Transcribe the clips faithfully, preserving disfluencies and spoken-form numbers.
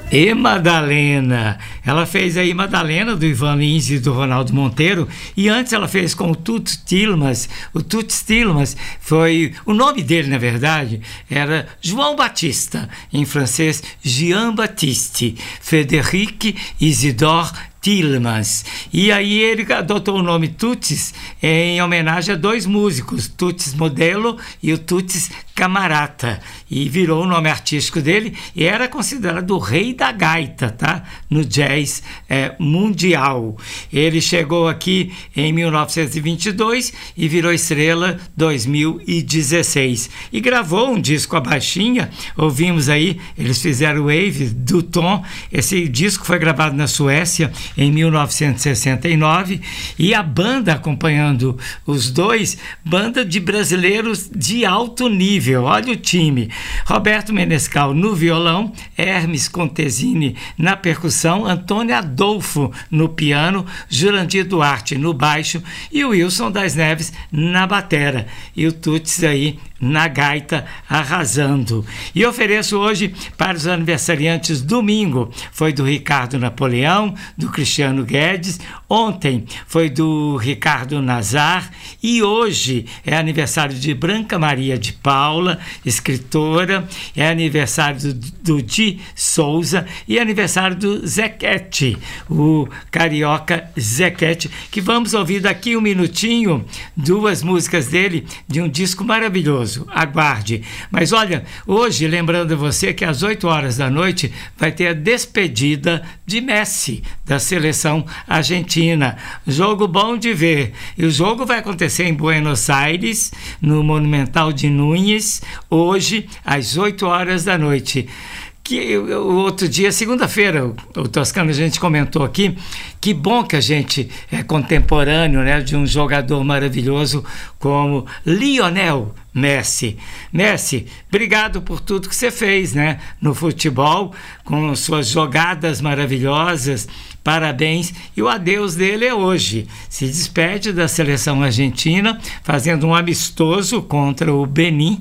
E Madalena, ela fez aí Madalena do Ivan Lins e do Ronaldo Monteiro, e antes ela fez com o Toots Thielemans. O Toots Thielemans foi, o nome dele na verdade era João Batista, em francês Jean Baptiste, Frédéric Isidore Thielemans. E aí ele adotou o nome Toots em homenagem a dois músicos, Toots Modelo e o Toots Camarata, e virou o nome artístico dele, e era considerado o rei da gaita, tá? No jazz é, mundial. Ele chegou aqui em mil novecentos e vinte e dois e virou estrela dois mil e dezesseis. E gravou um disco à baixinha, ouvimos aí, eles fizeram o Wave do Tom. Esse disco foi gravado na Suécia em mil novecentos e sessenta e nove, e a banda acompanhando os dois, banda de brasileiros de alto nível. Olha o time: Roberto Menescal no violão, Hermes Contesini na percussão, Antônio Adolfo no piano, Jurandir Duarte no baixo e o Wilson das Neves na batera, e o Toots aí na gaita arrasando. E ofereço hoje para os aniversariantes: domingo foi do Ricardo Napoleão, do Cristiano Guedes, ontem foi do Ricardo Nazar, e hoje é aniversário de Branca Maria de Paula, escritora, é aniversário do, do Di Souza, e é aniversário do Zequete, o carioca Zequete, que vamos ouvir daqui um minutinho, duas músicas dele, de um disco maravilhoso. Aguarde. Mas olha, hoje, lembrando você que às oito horas da noite vai ter a despedida de Messi, da seleção argentina. Jogo bom de ver. E o jogo vai acontecer em Buenos Aires, no Monumental de Núñez, hoje, às oito horas da noite. Que o outro dia, segunda-feira, o Toscano, a gente comentou aqui, que bom que a gente é contemporâneo, né, de um jogador maravilhoso como Lionel Messi. Messi, obrigado por tudo que você fez, né, no futebol, com suas jogadas maravilhosas. Parabéns, e o adeus dele é hoje. Se despede da seleção argentina, fazendo um amistoso contra o Benin,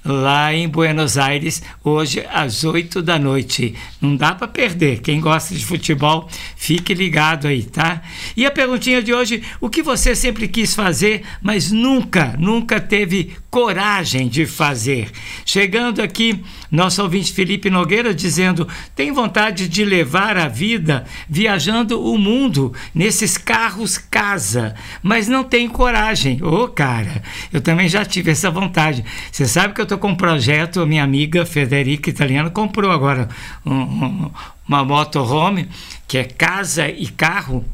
lá em Buenos Aires, hoje às oito da noite. Não dá para perder. Quem gosta de futebol, fique ligado aí, tá? E a perguntinha de hoje: o que você sempre quis fazer, mas nunca, nunca teve coragem de fazer? Chegando aqui, nosso ouvinte Felipe Nogueira dizendo: tem vontade de levar a vida viajando o mundo nesses carros casa, mas não tem coragem. Ô, oh, cara, eu também já tive essa vontade. Você sabe que eu tô com um projeto, a minha amiga Federica Italiano comprou agora um, um, uma motorhome, que é casa e carro.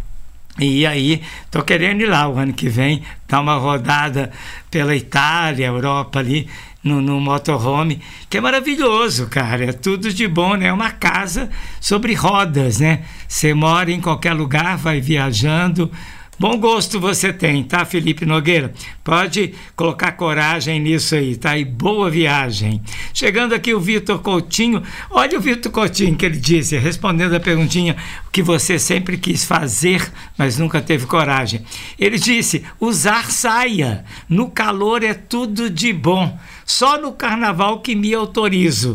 E aí, tô querendo ir lá o ano que vem, dar uma rodada pela Itália, Europa ali, no, no motorhome, que é maravilhoso, cara, é tudo de bom, né? É uma casa sobre rodas, né? Você mora em qualquer lugar, vai viajando. Bom gosto você tem, tá, Felipe Nogueira? Pode colocar coragem nisso aí, tá? E boa viagem. Chegando aqui o Vitor Coutinho. Olha o Vitor Coutinho que ele disse, respondendo a perguntinha: o que você sempre quis fazer, mas nunca teve coragem. Ele disse: usar saia. No calor é tudo de bom. Só no carnaval que me autorizo.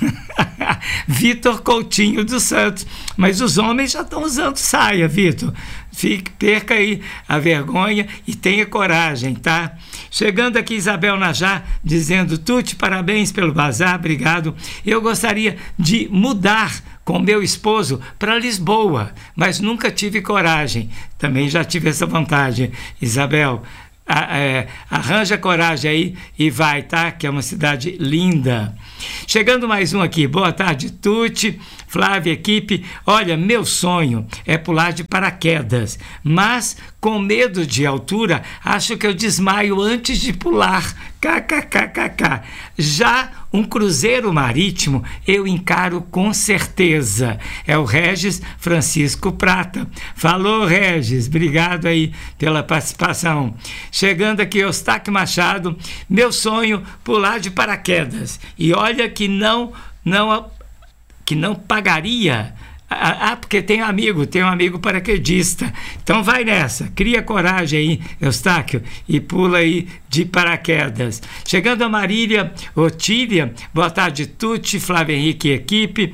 Vitor Coutinho dos Santos. Mas os homens já estão usando saia, Vitor. Fique, perca aí a vergonha e tenha coragem, tá? Chegando aqui Isabel Najar, dizendo: Tuti, parabéns pelo bazar, obrigado. Eu gostaria de mudar com meu esposo para Lisboa, mas nunca tive coragem. Também já tive essa vontade, Isabel. A, é, arranja coragem aí e vai, tá? Que é uma cidade linda. Chegando mais um aqui. Boa tarde, Tuti, Flávia, equipe. Olha, meu sonho é pular de paraquedas, mas com medo de altura, acho que eu desmaio antes de pular. Kkkk. Já um cruzeiro marítimo eu encaro com certeza. É o Regis Francisco Prata. Falou, Regis, obrigado aí pela participação. Chegando aqui, Eustáquio Machado, meu sonho, pular de paraquedas. E olha que não, não, que não pagaria. Ah, porque tem um amigo, tem um amigo paraquedista. Então vai nessa, cria coragem aí, Eustáquio, e pula aí de paraquedas. Chegando a Marília Otília, boa tarde, Tuti, Flávio Henrique e equipe.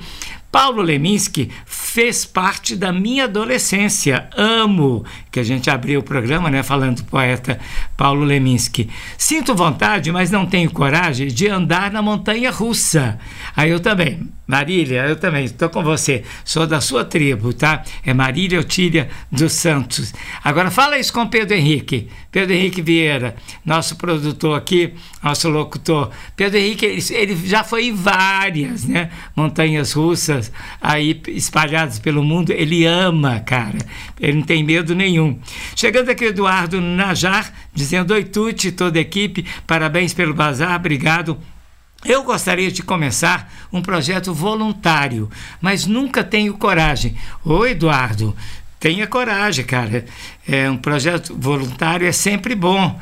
Paulo Leminski fez parte da minha adolescência. Amo, que a gente abriu o programa, né, falando do poeta Paulo Leminski. Sinto vontade, mas não tenho coragem de andar na montanha russa. Aí eu também. Marília, eu também estou com você, sou da sua tribo, tá? É Marília Otília dos Santos. Agora fala isso com Pedro Henrique, Pedro Henrique Vieira, nosso produtor aqui, nosso locutor. Pedro Henrique, ele, ele já foi em várias, né, montanhas russas aí espalhadas pelo mundo, ele ama, cara, ele não tem medo nenhum. Chegando aqui o Eduardo Najar, dizendo: oi Tuti, toda a equipe, parabéns pelo bazar, obrigado. Eu gostaria de começar um projeto voluntário, mas nunca tenho coragem. Ô Eduardo, tenha coragem, cara. É, um projeto voluntário é sempre bom.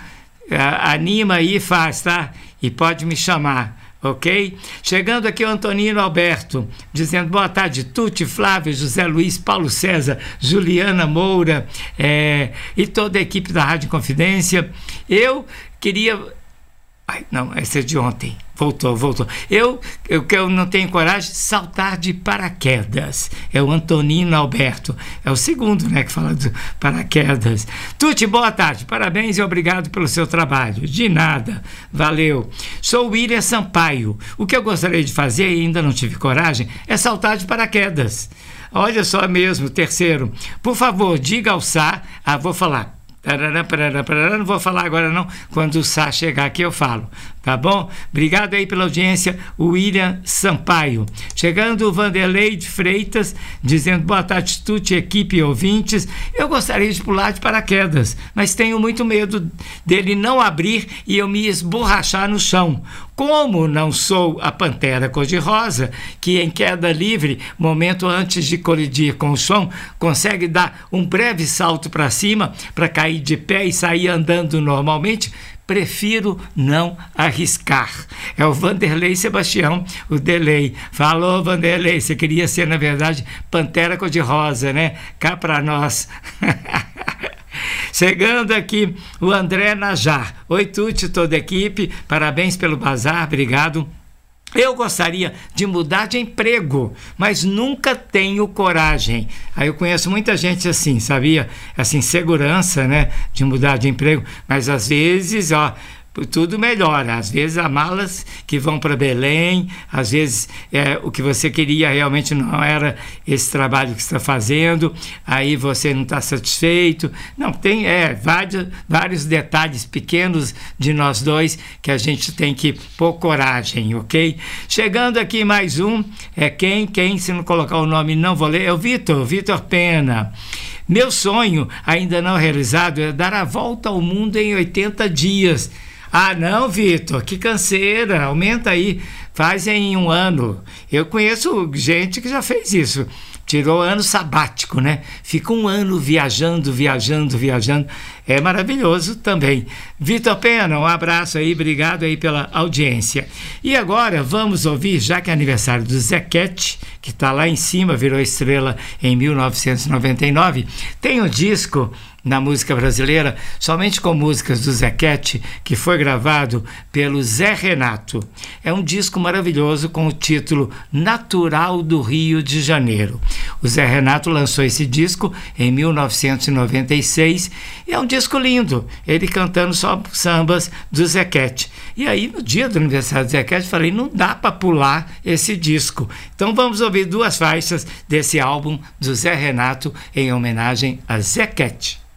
A, anima aí e faz, tá? E pode me chamar, ok? Chegando aqui o Antonino Alberto, dizendo: boa tarde, Tuti, Flávio, José Luiz, Paulo César, Juliana Moura é, e toda a equipe da Rádio Confidência. Eu queria... Ai, não, essa é de ontem. Voltou, voltou. Eu, eu, eu não tenho coragem de saltar de paraquedas. É o Antonino Alberto. É o segundo, né, que fala do paraquedas. Tuti, boa tarde. Parabéns e obrigado pelo seu trabalho. De nada. Valeu. Sou o William Sampaio. O que eu gostaria de fazer e ainda não tive coragem é saltar de paraquedas. Olha só mesmo, terceiro. Por favor, diga ao Sá. Ah, vou falar. Parará, parará, parará, não vou falar agora não, quando o Sá chegar aqui eu falo, tá bom? Obrigado aí pela audiência, o William Sampaio. Chegando o Vanderlei de Freitas, dizendo: boa tarde, Tuti, equipe e ouvintes. Eu gostaria de pular de paraquedas, mas tenho muito medo dele não abrir e eu me esborrachar no chão. Como não sou a pantera cor-de-rosa, que em queda livre, momento antes de colidir com o chão, consegue dar um breve salto para cima para cair de pé e sair andando normalmente, prefiro não arriscar. É o Vanderlei Sebastião, o Delay. Falou, Vanderlei, você queria ser, na verdade, pantera cor-de-rosa, né? Cá para nós. Chegando aqui o André Najar. Oi, Tuti, toda a equipe, parabéns pelo bazar, obrigado. Eu gostaria de mudar de emprego, mas nunca tenho coragem. Aí eu conheço muita gente assim, sabia? Assim, segurança, né, de mudar de emprego, mas às vezes, ó, tudo melhora. Às vezes há malas que vão para Belém, às vezes é, o que você queria realmente não era esse trabalho que você está fazendo, aí você não está satisfeito. Não, tem é, vários, vários detalhes pequenos de nós dois que a gente tem que pôr coragem, ok? Chegando aqui mais um, é quem, quem, se não colocar o nome não vou ler, é o Vitor, Vitor Pena. Meu sonho, ainda não realizado, é dar a volta ao mundo em oitenta dias. Ah, não, Vitor, que canseira, aumenta aí, faz em um ano. Eu conheço gente que já fez isso, tirou ano sabático, né? Fica um ano viajando, viajando, viajando, é maravilhoso também. Vitor Pena, um abraço aí, obrigado aí pela audiência. E agora vamos ouvir, já que é aniversário do Zequete, que está lá em cima, virou estrela em mil novecentos e noventa e nove, tem um disco na música brasileira, somente com músicas do Zequete, que foi gravado pelo Zé Renato. É um disco maravilhoso com o título Natural do Rio de Janeiro. O Zé Renato lançou esse disco em mil novecentos e noventa e seis e é um disco lindo, ele cantando só sambas do Zequete. E aí, no dia do aniversário do Zequete, falei, não dá para pular esse disco. Então vamos ouvir duas faixas desse álbum do Zé Renato em homenagem a Zequete.